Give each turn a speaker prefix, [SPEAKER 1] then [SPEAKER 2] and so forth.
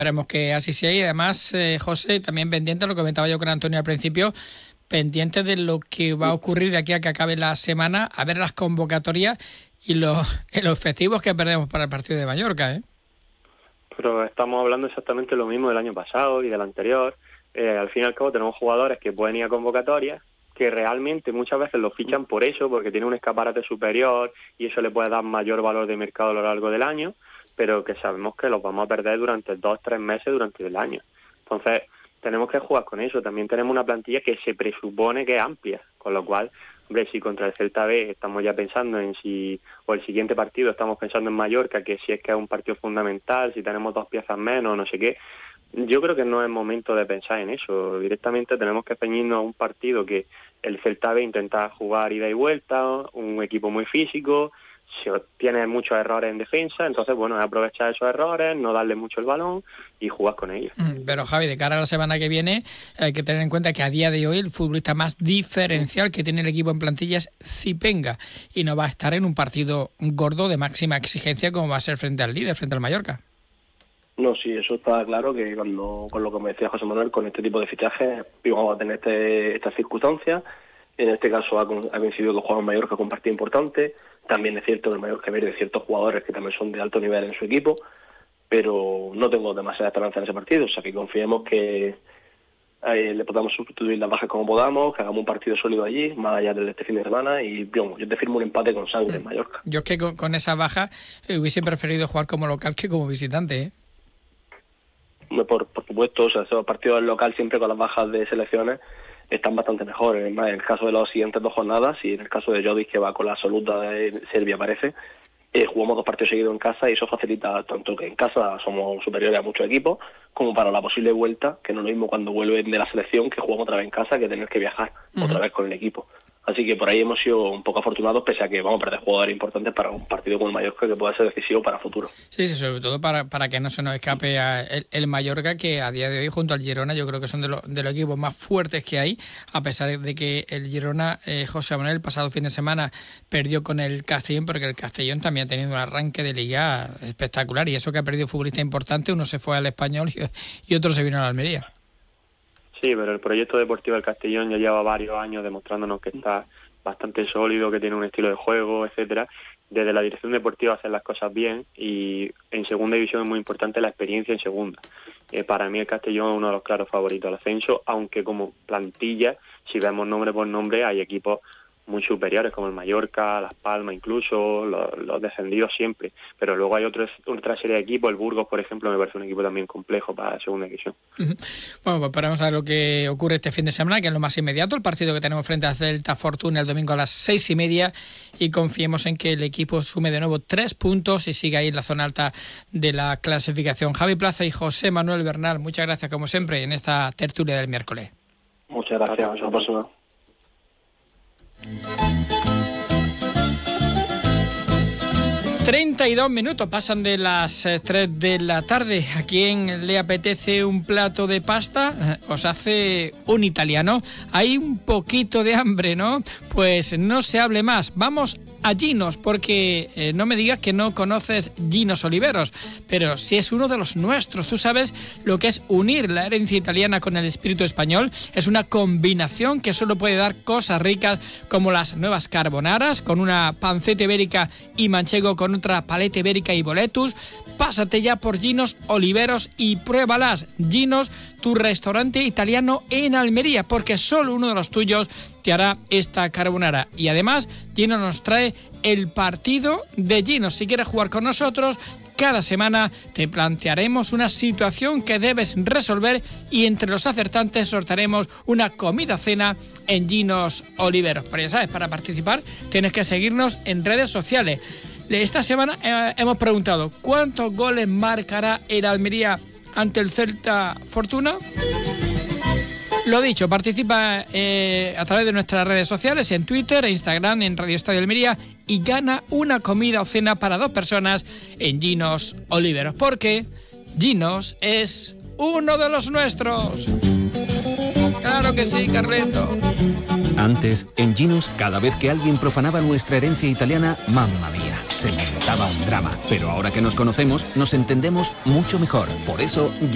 [SPEAKER 1] Esperemos que así sea y además, José, también pendiente, lo comentaba yo con Antonio al principio, pendiente de lo que va a ocurrir de aquí a que acabe la semana, a ver las convocatorias y los efectivos que perdemos para el partido de Mallorca, ¿eh?
[SPEAKER 2] Pero estamos hablando exactamente lo mismo del año pasado y del anterior. Al fin y al cabo tenemos jugadores que pueden ir a convocatorias, que realmente muchas veces los fichan por eso, porque tiene un escaparate superior y eso le puede dar mayor valor de mercado a lo largo del año, pero que sabemos que los vamos a perder durante 2-3 meses durante el año. Entonces tenemos que jugar con eso. También tenemos una plantilla que se presupone que es amplia, con lo cual, hombre, si contra el Celta B estamos ya pensando en si, o el siguiente partido estamos pensando en Mallorca, que si es que es un partido fundamental, si tenemos 2 piezas menos, no sé qué, yo creo que no es momento de pensar en eso. Directamente tenemos que ceñirnos a un partido que el Celta B intenta jugar ida y vuelta, un equipo muy físico, tiene muchos errores en defensa, entonces bueno, es aprovechar esos errores, no darle mucho el balón y jugar con ellos.
[SPEAKER 1] Pero Javi, de cara a la semana que viene hay que tener en cuenta que a día de hoy el futbolista más diferencial que tiene el equipo en plantilla es Zipenga y no va a estar en un partido gordo de máxima exigencia como va a ser frente al líder, frente al Mallorca.
[SPEAKER 3] No, sí, eso está claro, que con lo que me decía José Manuel, con este tipo de fichajes íbamos a tener estas circunstancias. En este caso ha coincidido que juega en Mallorca con partido importante. También es cierto que el Mallorca pierde ciertos jugadores que también son de alto nivel en su equipo, pero no tengo demasiada esperanza en ese partido. O sea, que confiemos que le podamos sustituir las bajas como podamos, que hagamos un partido sólido allí, más allá de este fin de semana, y yo te firmo un empate con sangre en Mallorca.
[SPEAKER 1] Yo es que con esa baja hubiese preferido jugar como local que como visitante, ¿eh?
[SPEAKER 3] Por supuesto, o sea, esos partidos local siempre con las bajas de selecciones están bastante mejores. En el caso de las siguientes 2 jornadas, y en el caso de Jovic, que va con la absoluta de Serbia, parece, jugamos 2 partidos seguidos en casa y eso facilita tanto que en casa somos superiores a muchos equipos, como para la posible vuelta, que no es lo mismo cuando vuelven de la selección, que jugamos otra vez en casa, que tener que viajar otra vez con el equipo. Así que por ahí hemos sido un poco afortunados, pese a que vamos a perder jugadores importantes para un partido con el Mallorca que pueda ser decisivo para el futuro.
[SPEAKER 1] Sí, sobre todo para que no se nos escape el Mallorca, que a día de hoy junto al Girona yo creo que son de los equipos más fuertes que hay, a pesar de que el Girona, José Manuel, el pasado fin de semana perdió con el Castellón, porque el Castellón también ha tenido un arranque de liga espectacular, y eso que ha perdido futbolista importante, uno se fue al Español y otro se vino a la Almería.
[SPEAKER 2] Sí, pero el proyecto deportivo del Castellón ya lleva varios años demostrándonos que está bastante sólido, que tiene un estilo de juego, etcétera. Desde la dirección deportiva hacen las cosas bien, y en segunda división es muy importante la experiencia en segunda. Para mí el Castellón es uno de los claros favoritos al ascenso, aunque como plantilla, si vemos nombre por nombre, hay equipos muy superiores como el Mallorca, Las Palmas incluso, los descendidos siempre, pero luego hay otra serie de equipos. El Burgos, por ejemplo, me parece un equipo también complejo para la segunda división.
[SPEAKER 1] Bueno, pues esperamos a ver lo que ocurre este fin de semana, que es lo más inmediato, el partido que tenemos frente a Celta Fortuna el domingo a las 6:30, y confiemos en que el equipo sume de nuevo 3 puntos y siga ahí en la zona alta de la clasificación. Javi Plaza y José Manuel Bernal, muchas gracias como siempre en esta tertulia del miércoles.
[SPEAKER 3] Muchas gracias, hasta la próxima.
[SPEAKER 1] 32 minutos pasan de las 3 de la tarde. ¿A quién le apetece un plato de pasta? ¿Os hace un italiano? Hay un poquito de hambre, ¿no? Pues no se hable más. Vamos a Ginos, porque no me digas que no conoces Ginos Oliveros, pero si es uno de los nuestros. Tú sabes lo que es unir la herencia italiana con el espíritu español. Es una combinación que solo puede dar cosas ricas como las nuevas carbonaras, con una panceta ibérica y manchego con otra paleta ibérica y boletus. Pásate ya por Ginos Oliveros y pruébalas. Ginos, tu restaurante italiano en Almería, porque solo uno de los tuyos te hará esta carbonara. Y además, Ginos nos trae el partido de Ginos. Si quieres jugar con nosotros, cada semana te plantearemos una situación que debes resolver y entre los acertantes sortearemos una comida-cena en Ginos Oliveros. Pero ya sabes, para participar tienes que seguirnos en redes sociales. Esta semana hemos preguntado ¿cuántos goles marcará el Almería ante el Celta Fortuna? Lo dicho, participa a través de nuestras redes sociales, en Twitter, e Instagram, en Radio Estadio Almería, y gana una comida o cena para 2 personas en Ginos Oliveros, porque Ginos es uno de los nuestros. Claro que sí, Carleto.
[SPEAKER 4] Antes, en Ginos, cada vez que alguien profanaba nuestra herencia italiana, mamma mía, se montaba un drama. Pero ahora que nos conocemos, nos entendemos mucho mejor. Por eso